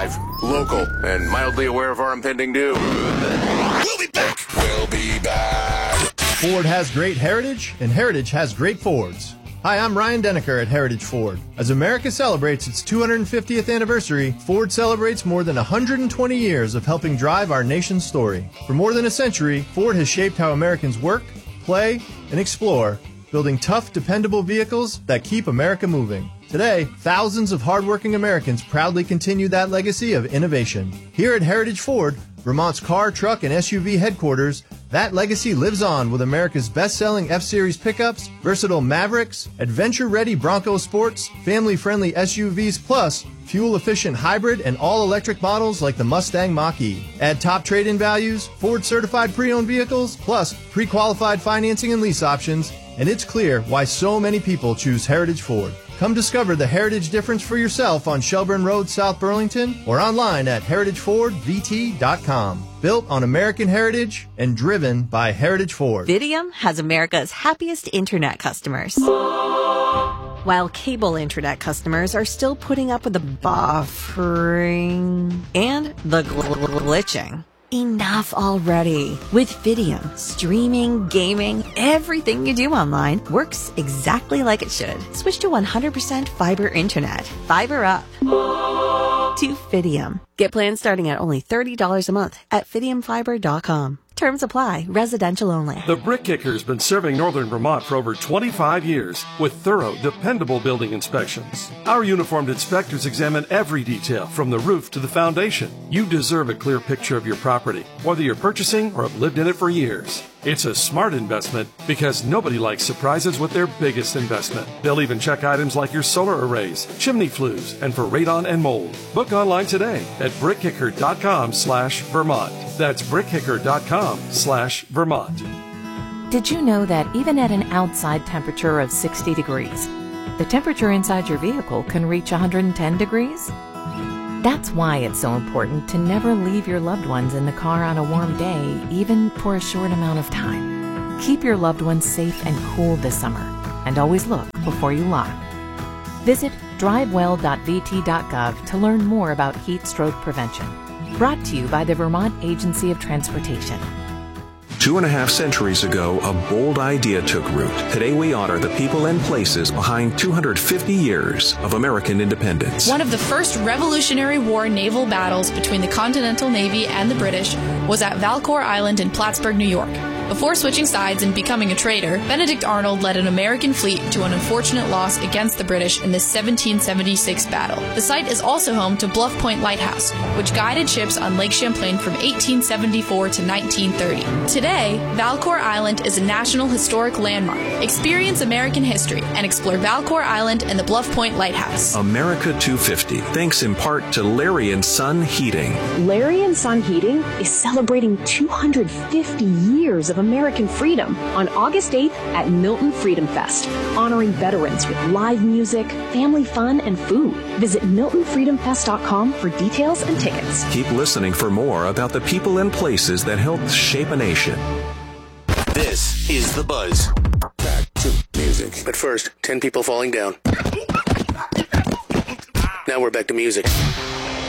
Local and mildly aware of our impending doom. We'll be back. We'll be back. Ford has great heritage, and heritage has great Fords. Hi, I'm Ryan Denneker at Heritage Ford. As America celebrates its 250th anniversary, Ford celebrates more than 120 years of helping drive our nation's story. For more than a century, Ford has shaped how Americans work, play, and explore, building tough, dependable vehicles that keep America moving. Today, thousands of hardworking Americans proudly continue that legacy of innovation. Here at Heritage Ford, Vermont's car, truck, and SUV headquarters, that legacy lives on with America's best-selling F-Series pickups, versatile Mavericks, adventure-ready Bronco Sports, family-friendly SUVs, plus fuel-efficient hybrid and all-electric models like the Mustang Mach-E. Add top trade-in values, Ford-certified pre-owned vehicles, plus pre-qualified financing and lease options, and it's clear why so many people choose Heritage Ford. Come discover the Heritage difference for yourself on Shelburne Road, South Burlington, or online at heritagefordvt.com. Built on American heritage and driven by Heritage Ford. Fidium has America's happiest internet customers. While cable internet customers are still putting up with the buffering and the glitching. Enough already. With Fidium, streaming, gaming, everything you do online works exactly like it should. Switch to 100% fiber internet. Fiber up. To Fidium. Get plans starting at only $30 a month at fidiumfiber.com. Terms apply. Residential only. The Brick Kicker's been serving northern Vermont for over 25 years with thorough, dependable building inspections. Our uniformed inspectors examine every detail from the roof to the foundation. You deserve a clear picture of your property, whether you're purchasing or have lived in it for years. It's a smart investment because nobody likes surprises with their biggest investment. They'll even check items like your solar arrays, chimney flues, and for radon and mold. Book online today at brickkicker.com/Vermont. That's brickkicker.com/Vermont. Did you know that even at an outside temperature of 60 degrees, the temperature inside your vehicle can reach 110 degrees? That's why it's so important to never leave your loved ones in the car on a warm day, even for a short amount of time. Keep your loved ones safe and cool this summer, and always look before you lock. Visit drivewell.vt.gov to learn more about heat stroke prevention. Brought to you by the Vermont Agency of Transportation. 2.5 centuries ago, a bold idea took root. Today we honor the people and places behind 250 years of American independence. One of the first Revolutionary War naval battles between the Continental Navy and the British was at Valcour Island in Plattsburgh, New York. Before switching sides and becoming a traitor, Benedict Arnold led an American fleet to an unfortunate loss against the British in the 1776 battle. The site is also home to Bluff Point Lighthouse, which guided ships on Lake Champlain from 1874 to 1930. Today, Valcour Island is a National Historic Landmark. Experience American history and explore Valcour Island and the Bluff Point Lighthouse. America 250, thanks in part to Larry & Son Heating. Larry & Son Heating is celebrating 250 years of American freedom on August 8th at Milton Freedom Fest, honoring veterans with live music, family fun, and food. Visit MiltonFreedomFest.com for details and tickets. Keep listening for more about the people and places that helped shape a nation. This is The Buzz. Back to music. But first, 10 people falling down. Now we're back to music.